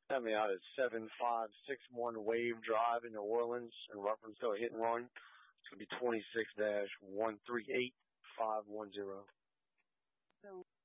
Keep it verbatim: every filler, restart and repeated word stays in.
Have me out at seven five six one Wave Drive in New Orleans in reference to a hit and run. It's going to be twenty-six dash one three eight five one zero. So